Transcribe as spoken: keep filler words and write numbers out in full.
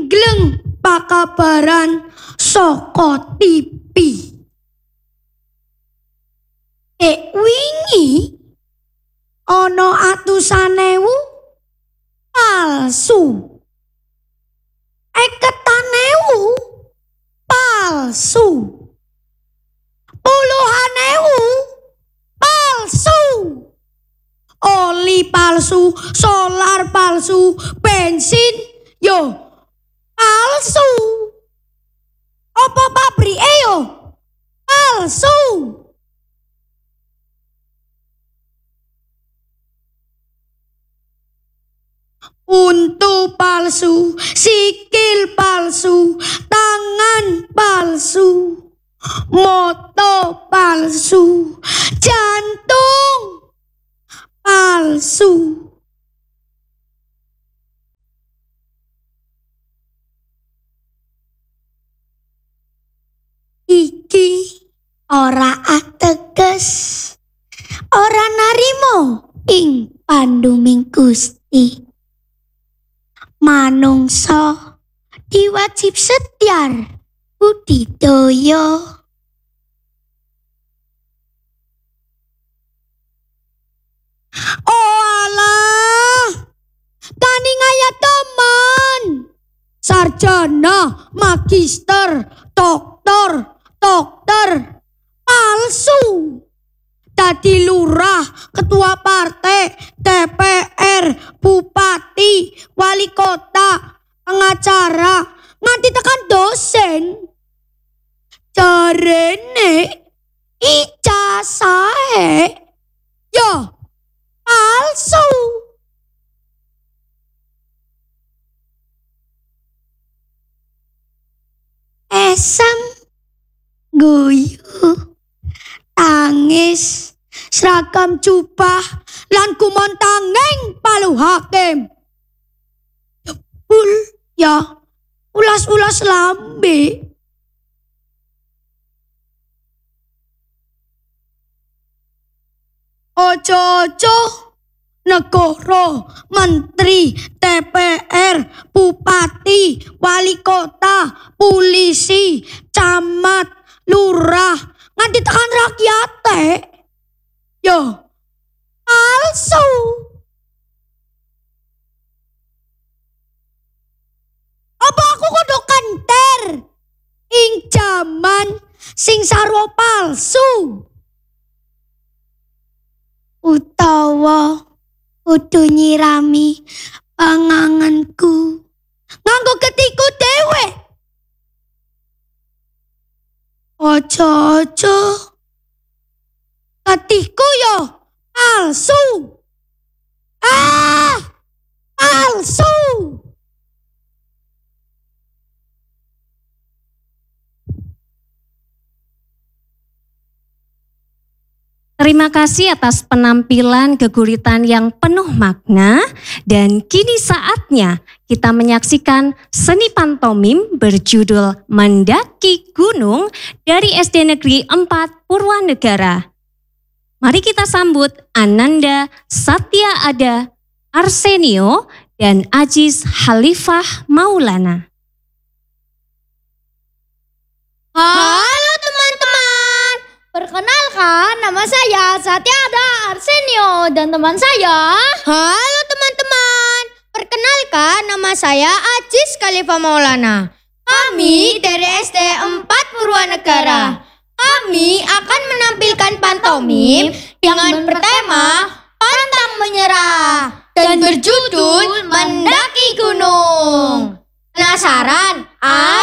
Engleng pakabaran saka T V. Eh wingi ana atusan ewu palsu. Eketan ewu palsu. Puluhan ewu palsu. Oli palsu, solar palsu, bensin yo palsu. Apa pabrike yo palsu. Untu palsu, sikil palsu, tangan palsu, moto palsu, jantung palsu. Iki ora ateges, ora narimo ing panduming Gusti. Manungsa diwajib setyar budidaya. Oh alah, tani ngayat teman. Sarjana, magister, doktor, dokter, palsu. Dadi lurah, ketua partai, D P R, bupati, wali kota, pengacara, nganti tekan dosen. Jarene ijazahe yo palsu. Esem guyu tangis seragam jubah lan kumontangeng palu hakim. Jebul ya ulas-ulas lambe. Ojo-ojo negara, menteri, D P R, bupati, wali kota, polisi, camat, lurah, nganti tekan rakyate. Yo, palsu. Apa aku kudu kenter ing jaman sing sarwa palsu? Utawa kudu nyirami panganganku nganggo getiku dhewe. Ojo-ojo getiku yo palsu. Ah, palsu. Terima kasih atas penampilan geguritan yang penuh makna, dan kini saatnya kita menyaksikan seni pantomim berjudul Mendaki Gunung dari S D Negeri empat Purwanegara. Mari kita sambut Ananda Satya Ada Arsenio dan Ajis Halifah Maulana. Halo teman-teman, perkenalkan nama saya Satya Ada Arsenio dan teman saya. Halo teman-teman, perkenalkan nama saya Ajis Halifah Maulana. Kami dari S D empat Purwanegara. Kami akan menampilkan pantomim dengan bertema pantang menyerah dan berjudul Mendaki Gunung. Penasaran? Ah,